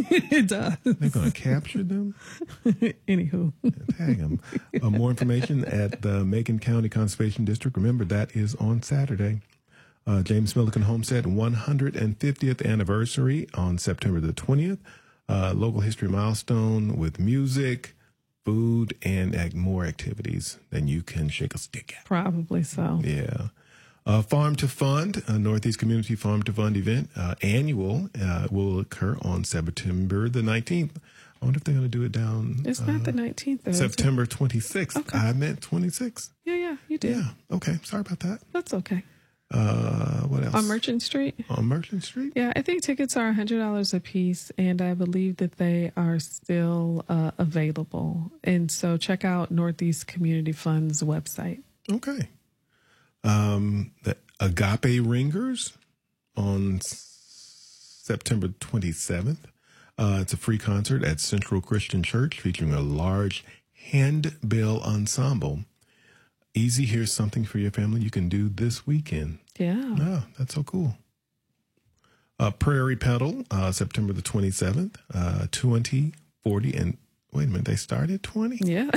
It does. They're going to capture them? Anywho. Tag them. More information at the Macon County Conservation District. Remember, that is on Saturday. James Milliken Homestead 150th anniversary on September the 20th. Local history milestone with music, food, and more activities than you can shake a stick at. Probably so. Yeah. Farm to Fund, Northeast Community Farm to Fund event, annual, will occur on September the 19th. I wonder if they're going to do it down. It's not the 19th, though. September 26th. Okay. I meant 26th. Yeah, you did. Yeah. Okay. Sorry about that. That's okay. What else? On Merchant Street? On Merchant Street? Yeah, I think tickets are $100 a piece, and I believe that they are still available. And so check out Northeast Community Fund's website. Okay. The Agape Ringers on September 27th. It's a free concert at Central Christian Church featuring a large handbell ensemble. Easy, here's something for your family you can do this weekend. Yeah. Oh, that's so cool. Prairie Pedal, September the 27th, 20, 40, and wait a minute, they started 20? Yeah.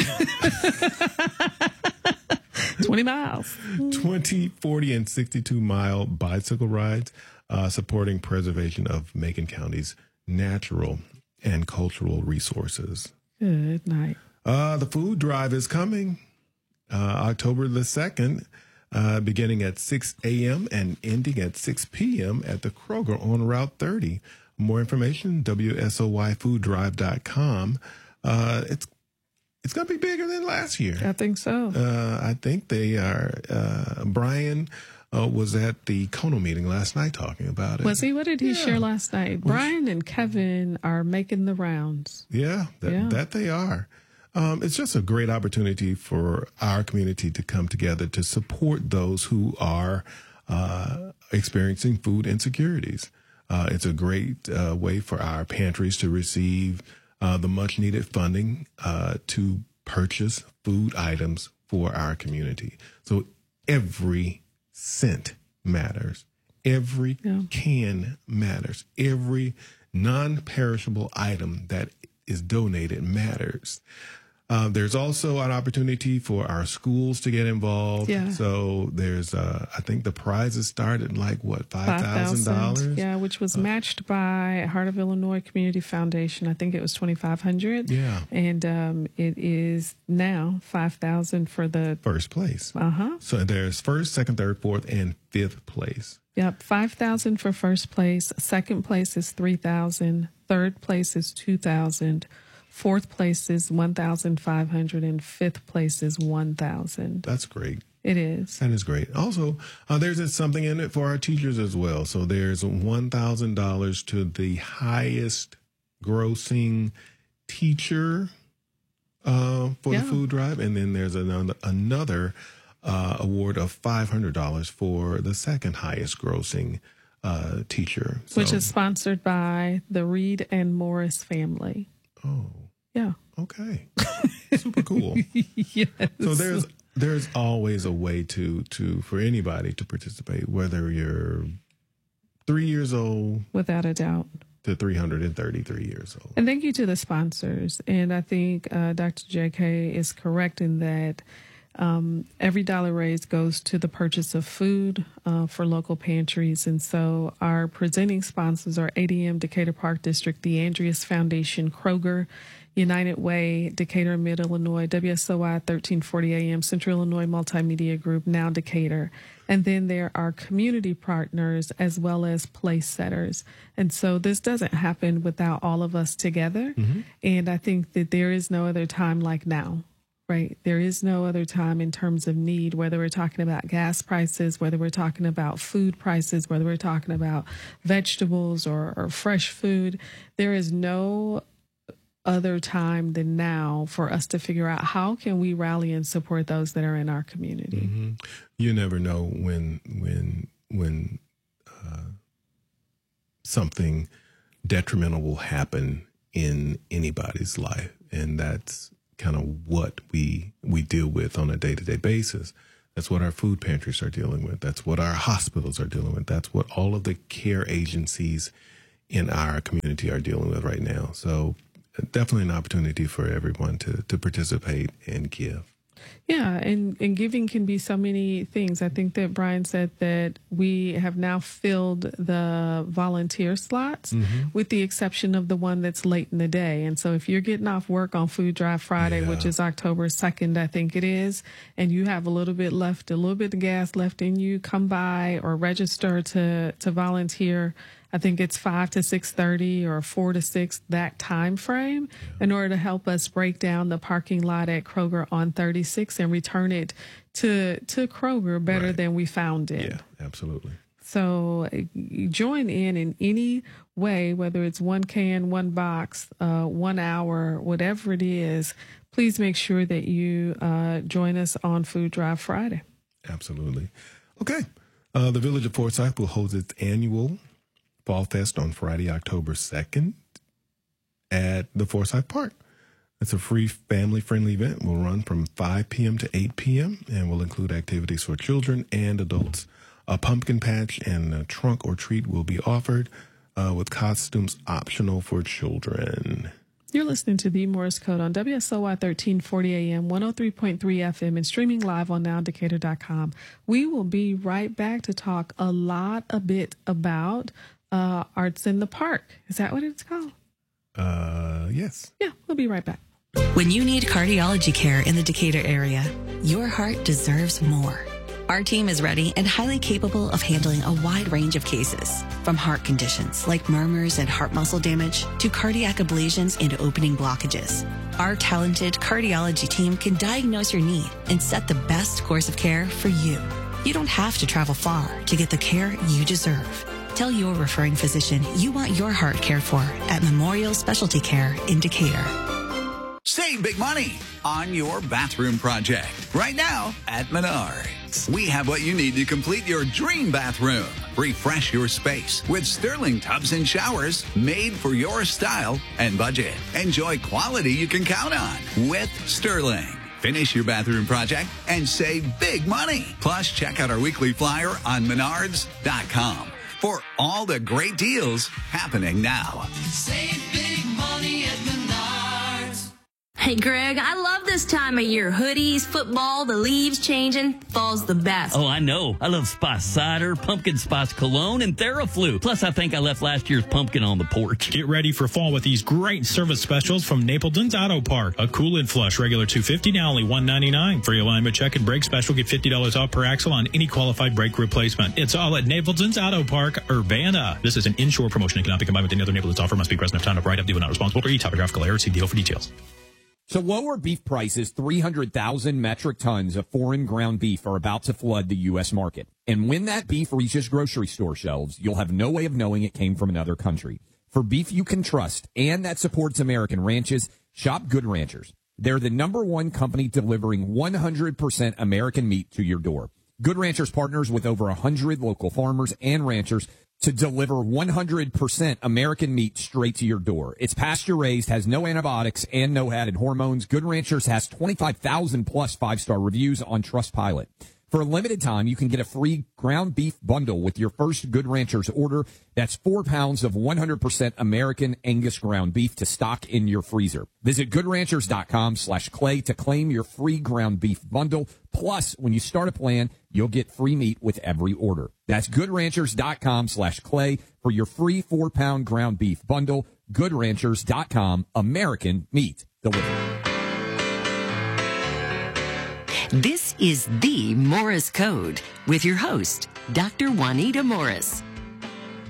20 miles. 20, 40, and 62-mile bicycle rides, supporting preservation of Macon County's natural and cultural resources. Good night. The food drive is coming October the 2nd, beginning at 6 a.m. and ending at 6 p.m. at the Kroger on Route 30. More information, WSOYFoodDrive.com. It's going to be bigger than last year. I think so. I think they are. Brian was at the Kono meeting last night talking about it. Was he? What did he share last night? Brian and Kevin are making the rounds. Yeah, that they are. It's just a great opportunity for our community to come together to support those who are experiencing food insecurities. It's a great way for our pantries to receive the much needed funding to purchase food items for our community. So every cent matters. Every can matters. Every non-perishable item that is donated matters. There's also an opportunity for our schools to get involved. Yeah. So there's, I think the prizes start at like, what, $5,000? Yeah, which was matched by Heart of Illinois Community Foundation. I think it was $2,500. Yeah. And it is now $5,000 for the first place. Uh-huh. So there's first, second, third, fourth, and fifth place. Yep, $5,000 for first place. Second place is $3,000. Third place is $2,000. Fourth place is $1,500, and fifth place is $1,000. That's great. It is. That is great. Also, there's something in it for our teachers as well. So there's $1,000 to the highest grossing teacher for the food drive, and then there's another award of $500 for the second highest grossing teacher. So, which is sponsored by the Reed and Morris family. Oh. Yeah. Okay. Super cool. Yes. So there's always a way to for anybody to participate, whether you're 3 years old, without a doubt, to 333 years old. And thank you to the sponsors. And I think Dr. JK is correct in that every dollar raised goes to the purchase of food for local pantries. And so our presenting sponsors are ADM Decatur Park District, the Andreas Foundation, Kroger, United Way, Decatur and Mid-Illinois, WSOY 1340 AM, Central Illinois Multimedia Group, now Decatur. And then there are community partners as well as place setters. And so this doesn't happen without all of us together. Mm-hmm. And I think that there is no other time like now. Right. There is no other time in terms of need, whether we're talking about gas prices, whether we're talking about food prices, whether we're talking about vegetables or fresh food. There is no other time than now for us to figure out how can we rally and support those that are in our community. Mm-hmm. You never know when something detrimental will happen in anybody's life, and that's kind of what we deal with on a day-to-day basis. That's what our food pantries are dealing with. That's what our hospitals are dealing with. That's what all of the care agencies in our community are dealing with right now. So definitely an opportunity for everyone to participate and give. Yeah, and giving can be so many things. I think that Brian said that we have now filled the volunteer slots with the exception of the one that's late in the day. And so if you're getting off work on Food Drive Friday, which is October 2nd, I think it is, and you have a little bit of gas left in you, come by or register to volunteer. I think it's 5 to 6:30 or 4 to 6, that time frame, in order to help us break down the parking lot at Kroger on 36 and return it to Kroger better than we found it. Yeah, absolutely. So join in any way, whether it's one can, one box, 1 hour, whatever it is. Please make sure that you join us on Food Drive Friday. Absolutely. Okay. The Village of Forsyth will hold its annual Fall Fest on Friday, October 2nd at the Forsyth Park. It's a free family-friendly event. Will run from 5 p.m. to 8 p.m. and will include activities for children and adults. A pumpkin patch and a trunk or treat will be offered with costumes optional for children. You're listening to The Morris Code on WSOY 1340 AM, 103.3 FM, and streaming live on NowIndicator.com. We will be right back to talk a bit about Arts in the Park. Is that what it's called? Yes. Yeah, we'll be right back. When you need cardiology care in the Decatur area, your heart deserves more. Our team is ready and highly capable of handling a wide range of cases, from heart conditions like murmurs and heart muscle damage to cardiac ablations and opening blockages. Our talented cardiology team can diagnose your need and set the best course of care for you. You don't have to travel far to get the care you deserve. Tell your referring physician you want your heart cared for at Memorial Specialty Care in Decatur. Save big money on your bathroom project right now at Menards. We have what you need to complete your dream bathroom. Refresh your space with Sterling tubs and showers made for your style and budget. Enjoy quality you can count on with Sterling. Finish your bathroom project and save big money. Plus, check out our weekly flyer on Menards.com for all the great deals happening now. Save big money at Menards. Hey, Greg, I love this time of year. Hoodies, football, the leaves changing. Fall's the best. Oh, I know. I love Spice Cider, Pumpkin Spice Cologne, and Theraflu. Plus, I think I left last year's pumpkin on the porch. Get ready for fall with these great service specials from Napleton's Auto Park. A cool and flush, regular $250, now only $199. Free alignment check and brake special. Get $50 off per axle on any qualified brake replacement. It's all at Napleton's Auto Park, Urbana. This is an inshore promotion and cannot be combined with any other Napleton's offer. Must be present enough time to write up. Deal not responsible for any topographical error. See deal for details. So lower beef prices, 300,000 metric tons of foreign ground beef are about to flood the U.S. market. And when that beef reaches grocery store shelves, you'll have no way of knowing it came from another country. For beef you can trust and that supports American ranches, shop Good Ranchers. They're the #1 company delivering 100% American meat to your door. Good Ranchers partners with over 100 local farmers and ranchers to deliver 100% American meat straight to your door. It's pasture-raised, has no antibiotics, and no added hormones. Good Ranchers has 25,000 plus 5-star reviews on Trustpilot. For a limited time, you can get a free ground beef bundle with your first Good Ranchers order. That's 4 pounds of 100% American Angus ground beef to stock in your freezer. Visit goodranchers.com/clay to claim your free ground beef bundle. Plus, when you start a plan, you'll get free meat with every order. That's goodranchers.com/clay for your free 4-pound ground beef bundle. Goodranchers.com, American meat delivered. This is The Morris Code with your host, Dr. Juanita Morris.